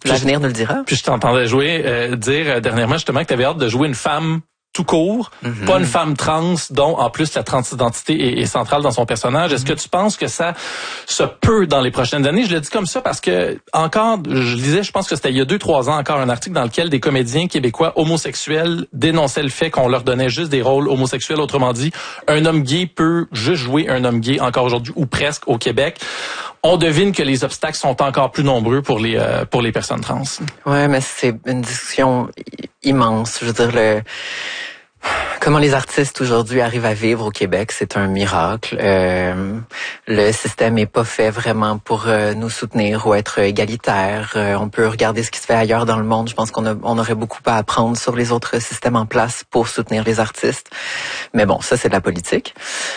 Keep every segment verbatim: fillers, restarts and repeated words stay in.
L'avenir nous le dira. Puis je t'entendais jouer, euh, dire euh, dernièrement justement que tu avais hâte de jouer une femme tout court, mm-hmm. pas une femme trans dont en plus la transidentité est, est centrale dans son personnage. Mm-hmm. Est-ce que tu penses que ça se peut dans les prochaines années? Je le dis comme ça parce que encore, je lisais, je pense que c'était il y a deux, trois ans encore un article dans lequel des comédiens québécois homosexuels dénonçaient le fait qu'on leur donnait juste des rôles homosexuels. Autrement dit, un homme gay peut juste jouer un homme gay encore aujourd'hui ou presque au Québec. On devine que les obstacles sont encore plus nombreux pour les euh, pour les personnes trans. Ouais, mais c'est une discussion immense. Je veux dire, le comment les artistes aujourd'hui arrivent à vivre au Québec, c'est un miracle. Euh, le système est pas fait vraiment pour euh, nous soutenir ou être égalitaire. Euh, on peut regarder ce qui se fait ailleurs dans le monde. Je pense qu'on a, on aurait beaucoup à apprendre sur les autres systèmes en place pour soutenir les artistes. Mais bon, ça c'est de la politique.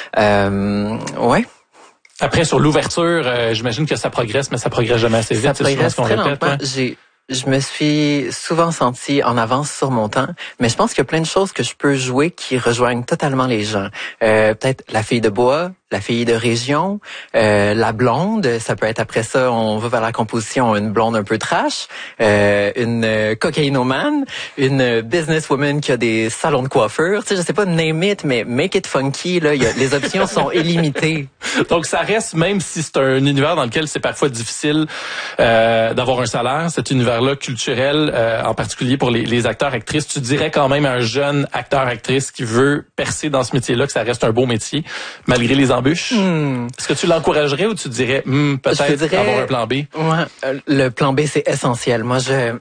Euh, ouais. Après, sur l'ouverture, euh, j'imagine que ça progresse, mais ça progresse jamais assez vite. Ça progresse très répète, lentement. Ouais. J'ai, je me suis souvent sentie en avance sur mon temps, mais je pense qu'il y a plein de choses que je peux jouer qui rejoignent totalement les gens. Euh, peut-être la fille de bois, la fille de région, euh, la blonde, ça peut être après ça, on va vers la composition, une blonde un peu trash, euh, une euh, cocaïnomane, une businesswoman qui a des salons de coiffure, tu sais, je sais pas, name it, mais make it funky, là, y a, les options sont illimitées. Donc ça reste, même si c'est un univers dans lequel c'est parfois difficile euh, d'avoir un salaire, cet univers-là culturel, euh, en particulier pour les, les acteurs, actrices, tu dirais quand même à un jeune acteur, actrice qui veut percer dans ce métier-là que ça reste un beau métier, malgré les embûches. Hmm. Est-ce que tu l'encouragerais ou tu dirais hmm, peut-être dirais, avoir un plan B? Ouais, le plan B, c'est essentiel. Moi, je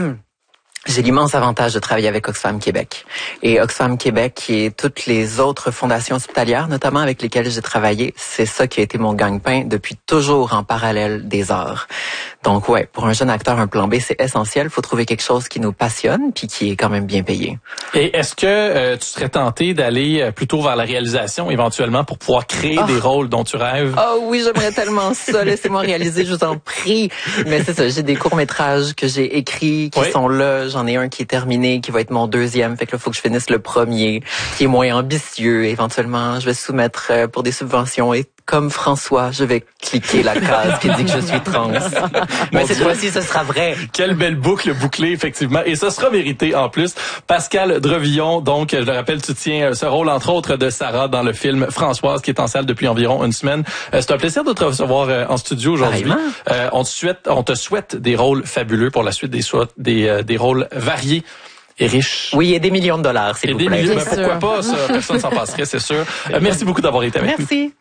j'ai l'immense avantage de travailler avec Oxfam Québec. Et Oxfam Québec et toutes les autres fondations hospitalières, notamment avec lesquelles j'ai travaillé, c'est ça qui a été mon gagne-pain depuis toujours en parallèle des arts. Donc ouais, pour un jeune acteur, un plan B, c'est essentiel. Il faut trouver quelque chose qui nous passionne puis qui est quand même bien payé. Et est-ce que euh, tu serais tenté d'aller plutôt vers la réalisation éventuellement pour pouvoir créer oh. des rôles dont tu rêves? Oh oui, j'aimerais tellement ça. Laissez-moi réaliser, je vous en prie. Mais c'est ça, j'ai des courts-métrages que j'ai écrits qui oui. sont là. J'en ai un qui est terminé, qui va être mon deuxième. Fait que là, faut que je finisse le premier, qui est moins ambitieux. Éventuellement, je vais soumettre pour des subventions et comme François, je vais cliquer la case qui dit que je suis trans. Mais cette fois-ci, ce sera vrai. Quelle belle boucle bouclée, effectivement. Et ce sera mérité en plus. Pascal Drevillon, donc, je le rappelle, tu tiens ce rôle, entre autres, de Sarah dans le film Françoise, qui est en salle depuis environ une semaine. C'est un plaisir de te recevoir en studio aujourd'hui. Euh, on te souhaite, on te souhaite des rôles fabuleux pour la suite, des, des, des rôles variés et riches. Oui, et des millions de dollars, s'il vous plaît. Des millions, mais pourquoi pas, ça? Personne s'en passerait, c'est sûr. Euh, merci beaucoup d'avoir été avec merci. nous. Merci.